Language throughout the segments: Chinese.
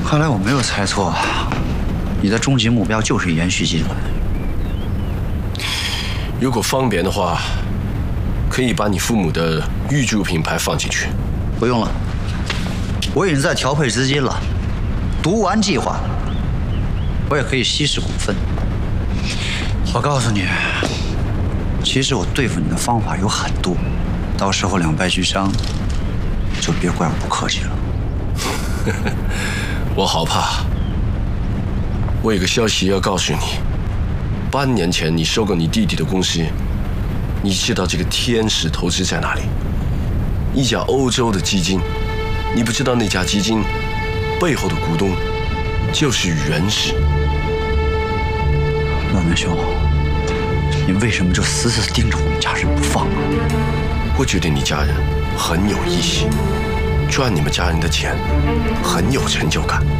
看来我没有猜错，你的终极目标就是延续集团。 如果方便的话，可以把你父母的预祝品牌放进去。 不用了，我已经在调配资金了，读完计划了，我也可以稀释股份。我告诉你，其实我对付你的方法有很多，到时候两败俱伤，就别怪我不客气了。 我好怕。我有个消息要告诉你，8年前你收购你弟弟的公司，你知道这个天使投资在哪里？一家欧洲的基金，你不知道那家基金背后的股东就是原始。 段文兄，你为什么就死死盯着我们家人不放啊？ 我觉得你家人很有义气，赚你们家人的钱很有成就感。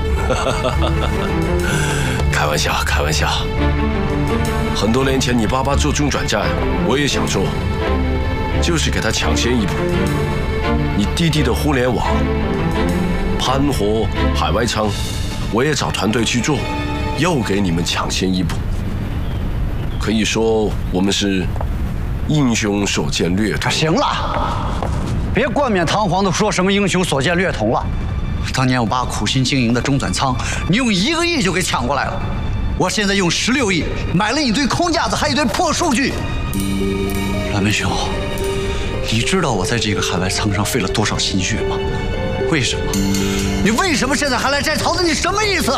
开玩笑，开玩笑。很多年前你爸爸做中转站，我也想做，就是给他抢先一步。你弟弟的互联网、潘活、海外仓，我也找团队去做，又给你们抢先一步。可以说我们是英雄所见略同。 行了，别冠冕堂皇的说什么英雄所见略同了。当年我爸苦心经营的中转仓，你用1个亿就给抢过来了。我现在用16亿买了一堆空架子，还有一堆破数据。蓝文兄，你知道我在这个海外仓上费了多少心血吗？为什么？你为什么现在还来摘桃子？你什么意思？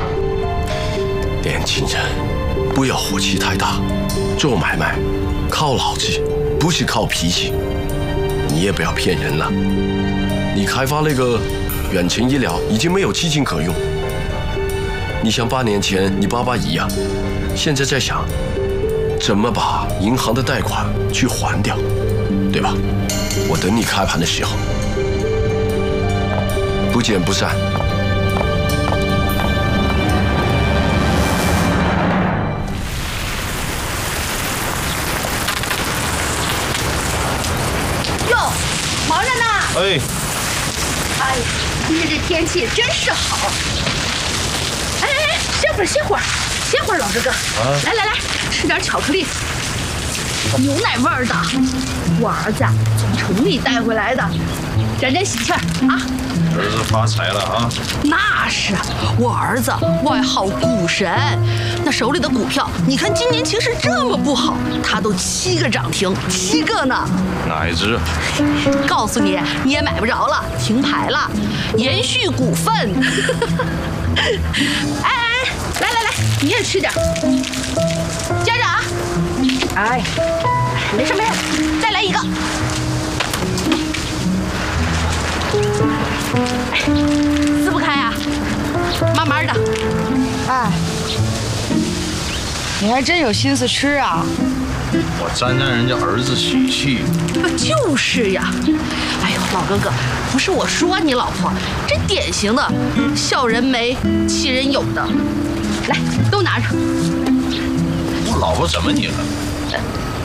年轻人，不要火气太大，做买卖靠脑子，不是靠脾气。你也不要骗人了。你开发那个远程医疗已经没有基金可用。你像8年前你爸爸一样，现在在想怎么把银行的贷款去还掉，对吧？我等你开盘的时候，不见不散。 哟，忙着呢。 哎， 哎，今天这天气真是好。哎，歇会儿，老哥哥，来，吃点巧克力，牛奶味儿的，我儿子从城里带回来的，沾沾喜气儿啊！ 儿子发财了啊！ 那是，我儿子外号股神，那手里的股票，你看今年情势这么不好，他都7个涨停，7个呢。 哪一只？ 告诉你，你也买不着了，停牌了，延续股份。哎，来，你也吃点，接着啊！哎，没事，再来一个。哎，撕不开啊，慢慢的。 哎，你还真有心思吃啊！ 我沾人家儿子喜气。 就是呀。哎呦，老哥哥，不是我说你老婆，这典型的笑人没，气人有的。来，都拿着。 我老婆怎么你了？